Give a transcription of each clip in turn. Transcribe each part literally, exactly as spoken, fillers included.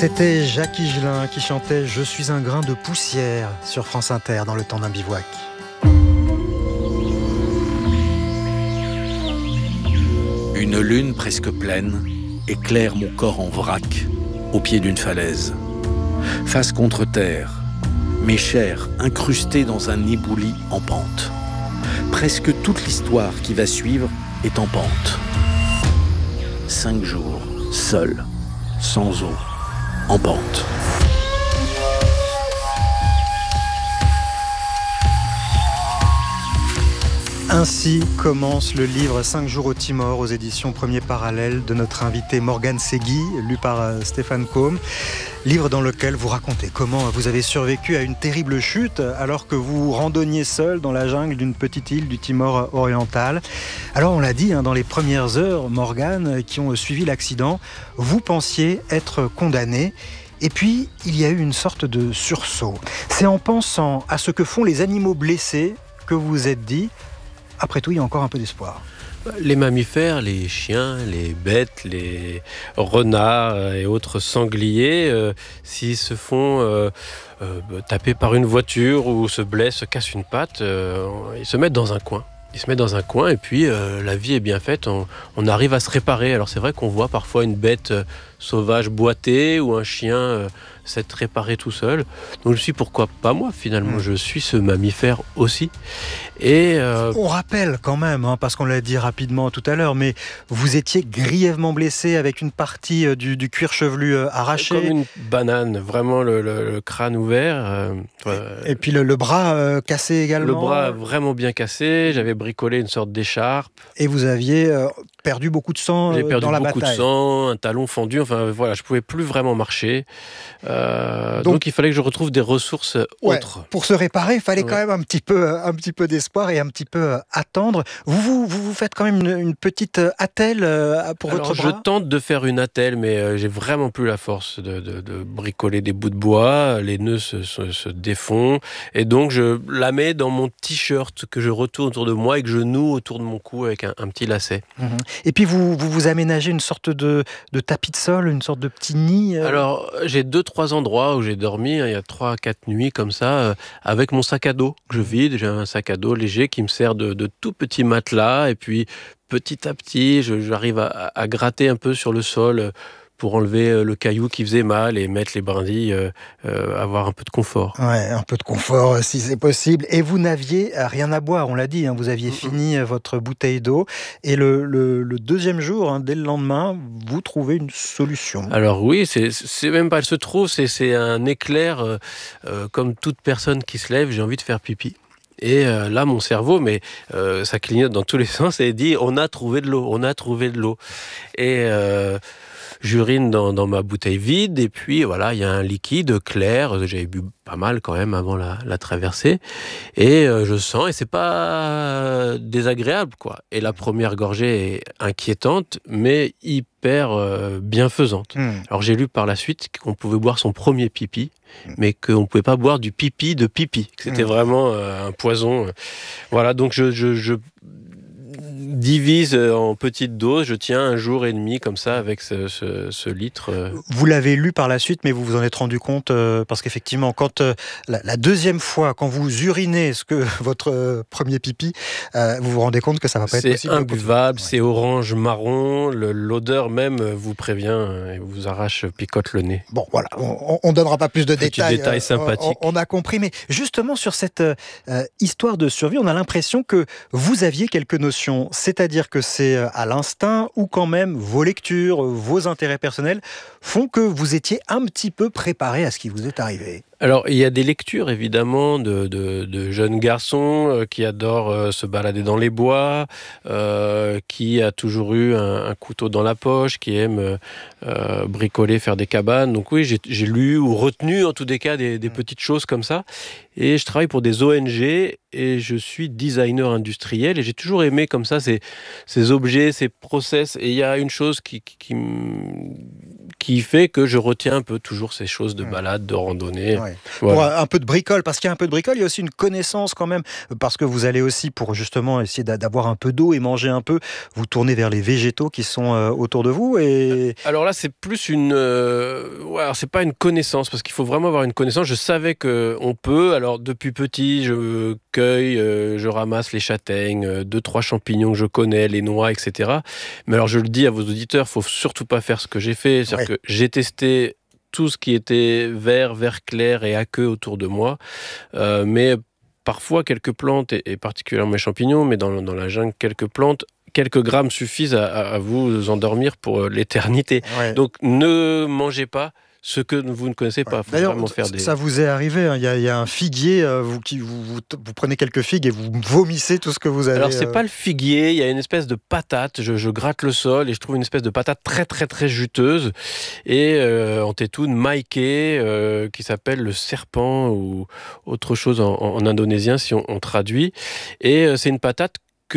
C'était Jacques Higelin qui chantait « Je suis un grain de poussière » sur France Inter dans le temps d'un bivouac. Une lune presque pleine éclaire mon corps en vrac au pied d'une falaise. Face contre terre, mes chairs incrustées dans un éboulis en pente. Presque toute l'histoire qui va suivre est en pente. Cinq jours, seul, sans eau, en pente. Ainsi commence le livre cinq jours au Timor aux éditions Premier Parallèle de notre invité Morgane Segui, lu par euh, Stéphane Côme. Livre dans lequel vous racontez comment vous avez survécu à une terrible chute alors que vous randonniez seul dans la jungle d'une petite île du Timor oriental. Alors on l'a dit, hein, dans les premières heures, Morgane, qui ont suivi l'accident, vous pensiez être condamné. Et puis, il y a eu une sorte de sursaut. C'est en pensant à ce que font les animaux blessés que vous vous êtes dit, après tout, il y a encore un peu d'espoir. Les mammifères, les chiens, les bêtes, les renards et autres sangliers, euh, s'ils se font euh, euh, taper par une voiture ou se blessent, se cassent une patte, euh, ils se mettent dans un coin. Ils se mettent dans un coin et puis euh, la vie est bien faite, on, on arrive à se réparer. Alors c'est vrai qu'on voit parfois une bête euh, sauvage boiter ou un chien euh, s'être réparé tout seul. Donc je me suis dit, pourquoi pas moi finalement, mmh. je suis ce mammifère aussi. Et euh... on rappelle quand même, hein, parce qu'on l'a dit rapidement tout à l'heure, mais vous étiez grièvement blessé avec une partie euh, du, du cuir chevelu euh, arraché. Comme une banane, vraiment le, le, le crâne ouvert. Euh, et, et puis le, le bras euh, cassé également. Le bras vraiment bien cassé, j'avais bricolé une sorte d'écharpe. Et vous aviez euh, perdu beaucoup de sang J'ai perdu dans la beaucoup bataille. de sang, un talon fendu, enfin voilà, je pouvais plus vraiment marcher. Euh, donc, donc il fallait que je retrouve des ressources ouais, autres. Pour se réparer, il fallait ouais. quand même un petit peu, un petit peu d'espoir et un petit peu attendre. Vous vous, vous, vous faites quand même une, une petite attelle pour Alors, votre bras ? Je tente de faire une attelle, mais euh, j'ai vraiment plus la force de, de, de bricoler des bouts de bois. Les nœuds se, se, se défont. Et donc, je la mets dans mon t-shirt que je retourne autour de moi et que je noue autour de mon cou avec un, un petit lacet. Mmh. Et puis, vous, vous vous aménagez une sorte de, de tapis de sol, une sorte de petit nid euh... Alors, j'ai deux, trois endroits où j'ai dormi, hein, il y a trois, quatre nuits comme ça, euh, avec mon sac à dos que je vide. J'ai un sac à dos léger qui me sert de, de tout petit matelas. Et puis, petit à petit, je, j'arrive à, à gratter un peu sur le sol pour enlever le caillou qui faisait mal et mettre les brindilles, euh, euh, avoir un peu de confort. Ouais, un peu de confort si c'est possible. Et vous n'aviez rien à boire, on l'a dit, hein, vous aviez mm-hmm. fini votre bouteille d'eau. Et le, le, le deuxième jour, hein, dès le lendemain, vous trouvez une solution. Alors oui, c'est, c'est même pas elle se trouve, c'est, c'est un éclair, euh, euh, comme toute personne qui se lève, j'ai envie de faire pipi. Et euh, là, mon cerveau, mais euh, ça clignote dans tous les sens et dit, on a trouvé de l'eau, on a trouvé de l'eau. Et... Euh, J'urine dans, dans ma bouteille vide et puis voilà, il y a un liquide clair. J'avais bu pas mal quand même avant la, la traversée et euh, je sens et c'est pas désagréable quoi. Et la première gorgée est inquiétante mais hyper euh, bienfaisante. Mmh. Alors j'ai lu par la suite qu'on pouvait boire son premier pipi, mais qu'on ne pouvait pas boire du pipi de pipi. Que c'était mmh. vraiment euh, un poison. Voilà, donc je, je, je divise en petites doses, je tiens un jour et demi comme ça avec ce, ce, ce litre. Vous l'avez lu par la suite, mais vous vous en êtes rendu compte euh, parce qu'effectivement, quand euh, la, la deuxième fois, quand vous urinez ce que votre euh, premier pipi, euh, vous vous rendez compte que ça va pas c'est être possible. C'est imbuvable, ouais. C'est orange marron, le, l'odeur même vous prévient et vous arrache, picote le nez. Bon, voilà, on ne donnera pas plus de Petit détails. détail euh, sympathique. On, on a compris, mais justement sur cette euh, histoire de survie, on a l'impression que vous aviez quelques notions. C'est-à-dire que c'est à l'instinct ou quand même vos lectures, vos intérêts personnels font que vous étiez un petit peu préparé à ce qui vous est arrivé. Alors, il y a des lectures, évidemment, de, de, de jeunes garçons euh, qui adorent euh, se balader dans les bois, euh, qui a toujours eu un, un couteau dans la poche, qui aime euh, bricoler, faire des cabanes. Donc oui, j'ai, j'ai lu ou retenu, en tous des cas, des, des petites choses comme ça. Et je travaille pour des O N G et je suis designer industriel. Et j'ai toujours aimé comme ça ces, ces objets, ces process. Et il y a une chose qui, qui, qui, qui fait que je retiens un peu toujours ces choses de balade, de randonnée. Ouais. Voilà. Pour un peu de bricole, parce qu'il y a un peu de bricole, il y a aussi une connaissance quand même, parce que vous allez aussi, pour justement essayer d'avoir un peu d'eau et manger un peu, vous tournez vers les végétaux qui sont euh, autour de vous. Et... Alors là, c'est plus une... Euh, ouais, alors c'est pas une connaissance, parce qu'il faut vraiment avoir une connaissance. Je savais qu'on peut, alors depuis petit, je cueille, euh, je ramasse les châtaignes, euh, deux, trois champignons que je connais, les noix, et cetera. Mais alors je le dis à vos auditeurs, il faut surtout pas faire ce que j'ai fait, c'est-à-dire Ouais. que j'ai testé tout ce qui était vert, vert clair et aqueux autour de moi, euh, mais parfois quelques plantes, et, et particulièrement les champignons, mais dans, dans la jungle, quelques plantes, quelques grammes suffisent à, à vous endormir pour l'éternité. Ouais. Donc ne mangez pas ce que vous ne connaissez pas. Ouais. Faut D'ailleurs, vraiment faire des... ça vous est arrivé, hein. il, y a, il y a un figuier, euh, vous, qui, vous, vous, vous prenez quelques figues et vous vomissez tout ce que vous avez. Alors c'est euh... pas le figuier, il y a une espèce de patate, je, je gratte le sol et je trouve une espèce de patate très très très juteuse et euh, en tétoune maïké euh, qui s'appelle le serpent ou autre chose en, en indonésien si on, on traduit, et euh, c'est une patate que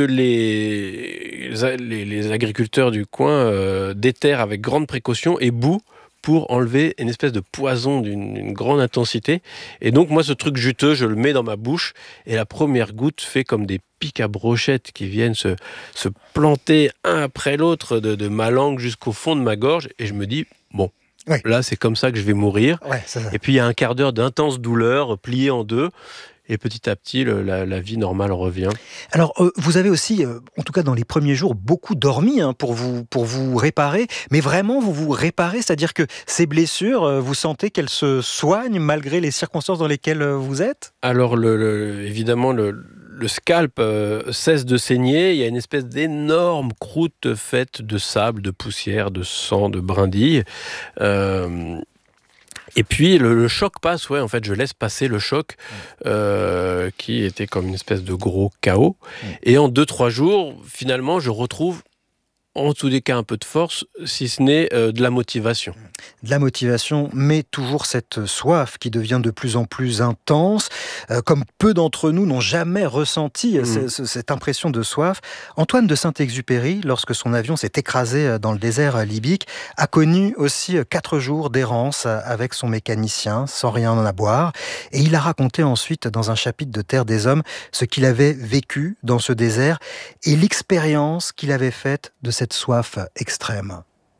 les, les, les agriculteurs du coin euh, déterrent avec grande précaution et bouent pour enlever une espèce de poison d'une grande intensité. Et donc, moi, ce truc juteux, je le mets dans ma bouche, et la première goutte fait comme des pics à brochettes qui viennent se, se planter un après l'autre de, de ma langue jusqu'au fond de ma gorge, et je me dis, bon, ouais. Là, c'est comme ça que je vais mourir. Ouais, c'est ça. Et puis, il y a un quart d'heure d'intense douleur, pliée en deux, et petit à petit, le, la, la vie normale revient. Alors, euh, vous avez aussi, euh, en tout cas dans les premiers jours, beaucoup dormi hein, pour, vous, pour vous réparer. Mais vraiment, vous vous réparez, c'est-à-dire que ces blessures, euh, vous sentez qu'elles se soignent malgré les circonstances dans lesquelles euh, vous êtes ? Alors, le, le, évidemment, le, le scalp euh, cesse de saigner. Il y a une espèce d'énorme croûte faite de sable, de poussière, de sang, de brindilles. Euh, Et puis le, le choc passe, ouais, en fait je laisse passer le choc euh, qui était comme une espèce de gros chaos. Et en deux, trois jours, finalement, je retrouve en tous les cas un peu de force, si ce n'est euh, de la motivation. De la motivation, mais toujours cette soif qui devient de plus en plus intense, euh, comme peu d'entre nous n'ont jamais ressenti mmh. c- c- cette impression de soif. Antoine de Saint-Exupéry, lorsque son avion s'est écrasé dans le désert libyque, a connu aussi quatre jours d'errance avec son mécanicien, sans rien en boire. Et il a raconté ensuite, dans un chapitre de Terre des Hommes, ce qu'il avait vécu dans ce désert et l'expérience qu'il avait faite de cette soif extrême.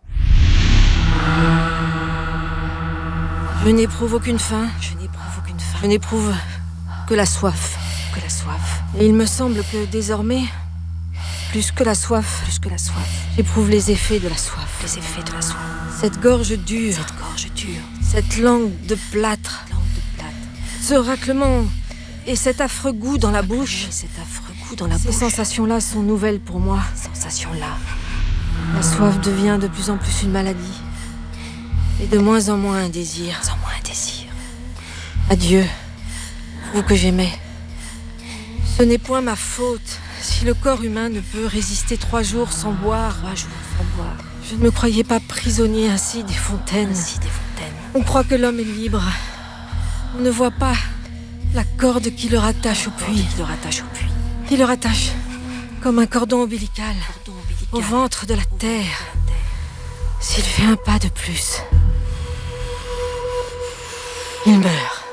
Je n'éprouve aucune faim. Je n'éprouve aucune faim. Je n'éprouve que la soif. Que la soif. Et il me semble que désormais, plus que la soif, plus que la soif, j'éprouve les effets de la soif. Les effets de la soif. Cette gorge dure. Cette gorge dure. Cette langue de plâtre. Langue de plâtre. Ce raclement et cet affreux goût dans la bouche. Et cet affreux goût dans la Ces bouche. Ces sensations-là sont nouvelles pour moi. Ces sensations-là. La soif devient de plus en plus une maladie. Et de moins en moins un désir. De moins en moins un désir. Adieu, vous que j'aimais. Ce n'est point ma faute si le corps humain ne peut résister trois jours sans boire. Trois jours sans boire. Je ne me croyais pas prisonnier ainsi des fontaines. Ainsi des fontaines. On croit que l'homme est libre. On ne voit pas la corde qui le rattache au puits. Qui le rattache au puits. Qui le rattache comme un cordon ombilical. Cordon ombilical. Au ventre de la terre. S'il fait un pas de plus, il meurt.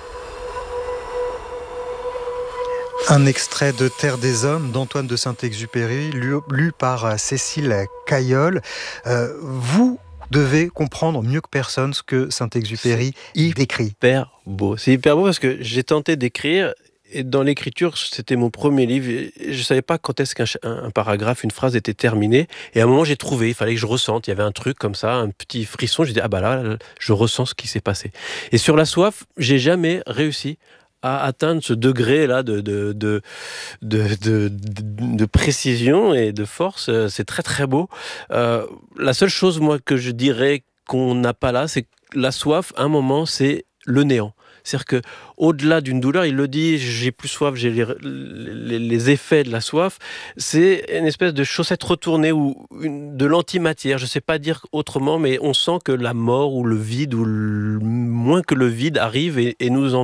Un extrait de Terre des Hommes d'Antoine de Saint-Exupéry, lu, lu par Cécile Caillol. Euh, vous devez comprendre mieux que personne ce que Saint-Exupéry y décrit. Hyper beau. C'est hyper beau parce que j'ai tenté d'écrire. Et dans l'écriture, c'était mon premier livre. Je ne savais pas quand est-ce qu'un un paragraphe, une phrase était terminée. Et à un moment, j'ai trouvé, il fallait que je ressente. Il y avait un truc comme ça, un petit frisson. J'ai dit, ah bah là, là, je ressens ce qui s'est passé. Et sur la soif, j'ai jamais réussi à atteindre ce degré-là de, de, de, de, de, de, de précision et de force. C'est très, très beau. Euh, la seule chose, moi, que je dirais qu'on n'a pas là, c'est que la soif, à un moment, c'est le néant. C'est-à-dire qu'au-delà d'une douleur, il le dit, j'ai plus soif, j'ai les, les, les effets de la soif, c'est une espèce de chaussette retournée ou une, de l'antimatière, je ne sais pas dire autrement, mais on sent que la mort ou le vide, ou le, moins que le vide, arrive et, et nous envahit.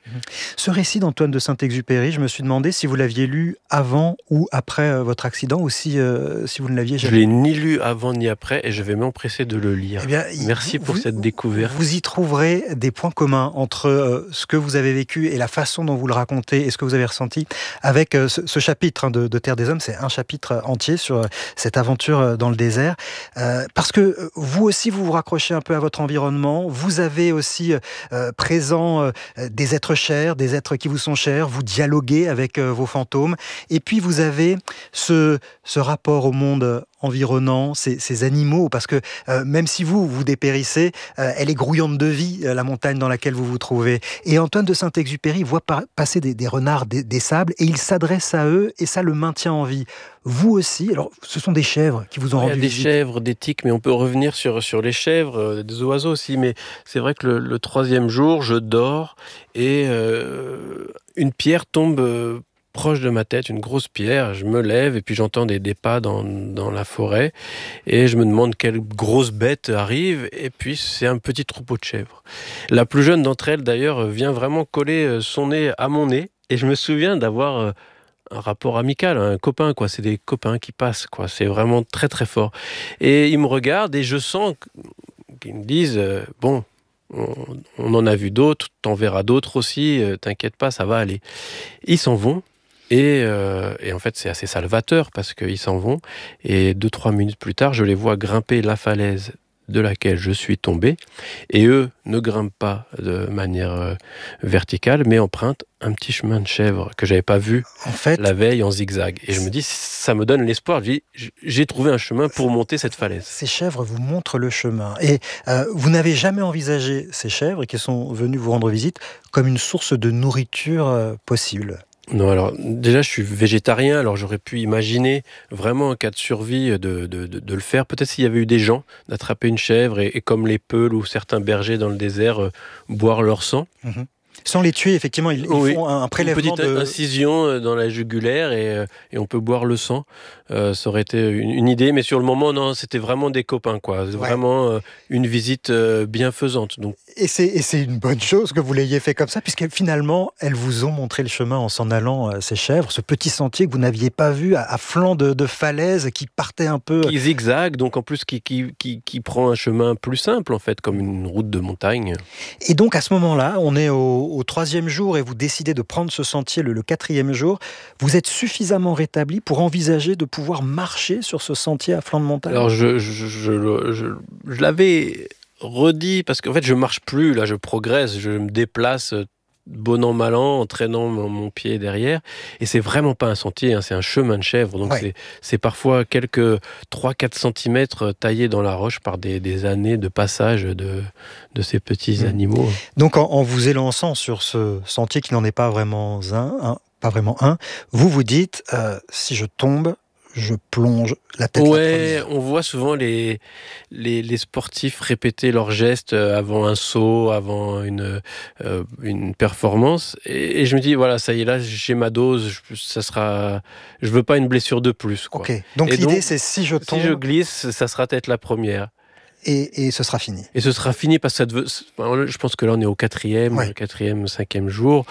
Ce récit d'Antoine de Saint-Exupéry, je me suis demandé si vous l'aviez lu avant ou après euh, votre accident, ou si, euh, si vous ne l'aviez jamais lu. Je l'ai ni lu avant ni après, et je vais m'empresser de le lire. Eh bien, Merci vous, pour vous, cette découverte. Vous y trouverez des points communs entre euh, ce que vous avez vécu et la façon dont vous le racontez et ce que vous avez ressenti avec euh, ce, ce chapitre hein, de, de Terre des Hommes. C'est un chapitre entier sur euh, cette aventure dans le désert. Euh, parce que euh, vous aussi, vous vous raccrochez un peu à votre environnement. Vous avez aussi euh, présent euh, des êtres chers, des êtres qui vous sont chers. Vous dialoguez avec euh, vos fantômes. Et puis, vous avez ce, ce rapport au monde environnant, ces, ces animaux, parce que euh, même si vous, vous dépérissez, euh, elle est grouillante de vie, euh, la montagne dans laquelle vous vous trouvez. Et Antoine de Saint-Exupéry voit par, passer des, des renards, des, des sables, et il s'adresse à eux, et ça le maintient en vie. Vous aussi, alors ce sont des chèvres qui vous ont Il y rendu a des visite. chèvres, des tiques, mais on peut revenir sur, sur les chèvres, euh, des oiseaux aussi. Mais c'est vrai que le, le troisième jour, je dors, et euh, une pierre tombe euh, proche de ma tête, une grosse pierre. Je me lève et puis j'entends des, des pas dans, dans la forêt et je me demande quelle grosse bête arrive, et puis c'est un petit troupeau de chèvres. La plus jeune d'entre elles d'ailleurs vient vraiment coller son nez à mon nez, et je me souviens d'avoir un rapport amical, un copain quoi. C'est des copains qui passent quoi. C'est vraiment très très fort. Et ils me regardent et je sens qu'ils me disent euh, bon, on, on en a vu d'autres, t'en verras d'autres aussi, euh, t'inquiète pas, ça va aller. Ils s'en vont. Et, euh, et en fait, c'est assez salvateur parce qu'ils s'en vont. Et deux, trois minutes plus tard, je les vois grimper la falaise de laquelle je suis tombé. Et eux ne grimpent pas de manière euh, verticale, mais empruntent un petit chemin de chèvre que j'avais pas vu en fait, la veille en zigzag. Et je me dis, ça me donne l'espoir. Je dis, j'ai trouvé un chemin pour monter cette falaise. Ces chèvres vous montrent le chemin. Et euh, vous n'avez jamais envisagé ces chèvres qui sont venus vous rendre visite comme une source de nourriture euh, possible ? Non, alors déjà je suis végétarien, alors j'aurais pu imaginer vraiment en cas de survie de, de, de, de le faire. Peut-être s'il y avait eu des gens, d'attraper une chèvre et, et comme les peuls ou certains bergers dans le désert, euh, boire leur sang. Mmh. Sans les tuer, effectivement, ils, oui. ils font un prélèvement. Une petite de... incision dans la jugulaire et, et on peut boire le sang. Euh, ça aurait été une, une idée, mais sur le moment, non, c'était vraiment des copains, quoi. Ouais. Vraiment euh, une visite euh, bienfaisante. Donc. Et c'est, et c'est une bonne chose que vous l'ayez fait comme ça, puisque finalement, elles vous ont montré le chemin en s'en allant, euh, ces chèvres, ce petit sentier que vous n'aviez pas vu à, à flanc de, de falaise, qui partait un peu... Qui zigzague, donc en plus qui, qui, qui, qui prend un chemin plus simple, en fait, comme une route de montagne. Et donc, à ce moment-là, on est au, au troisième jour et vous décidez de prendre ce sentier le, le quatrième jour. Vous êtes suffisamment rétabli pour envisager de pouvoir marcher sur ce sentier à flanc de montagne ? Alors, je, je, je, je, je l'avais redit, parce qu'en fait, je marche plus, là, je progresse, je me déplace bon an, mal an, en traînant mon, mon pied derrière. Et c'est vraiment pas un sentier, hein, c'est un chemin de chèvre. Donc, ouais. c'est, c'est parfois quelques trois à quatre centimètres taillés dans la roche par des, des années de passage de, de ces petits mmh. animaux. Donc, en, en vous élançant sur ce sentier qui n'en est pas vraiment un, hein, pas vraiment un, vous vous dites, euh, si je tombe, je plonge la tête ouais, la première. On voit souvent les, les, les sportifs répéter leurs gestes avant un saut, avant une, euh, une performance. Et, et je me dis, voilà, ça y est, là, j'ai ma dose, je, ça sera, je veux pas une blessure de plus, quoi. Ok, donc et l'idée, donc, c'est si je tombe... Si je glisse, ça sera peut-être la première. Et, et ce sera fini. Et ce sera fini parce que ça devait, je pense que là, on est au quatrième, ouais. quatrième, cinquième jour.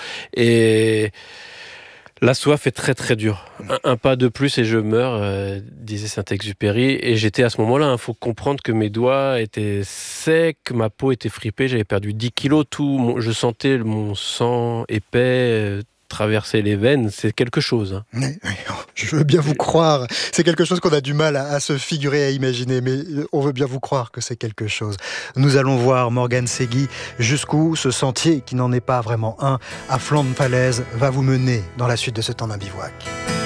Et... La soif est très très dure. Un, un pas de plus et je meurs, euh, disait Saint-Exupéry. Et j'étais à ce moment-là, il hein, faut comprendre que mes doigts étaient secs, ma peau était fripée, j'avais perdu dix kilos, tout, mon, je sentais mon sang épais euh, traverser les veines, c'est quelque chose. Hein. Oui, oui, je veux bien vous croire. C'est quelque chose qu'on a du mal à, à se figurer, à imaginer, mais on veut bien vous croire que c'est quelque chose. Nous allons voir Morgane Segui jusqu'où ce sentier, qui n'en est pas vraiment un, à flanc de falaise, va vous mener dans la suite de ce temps d'un bivouac.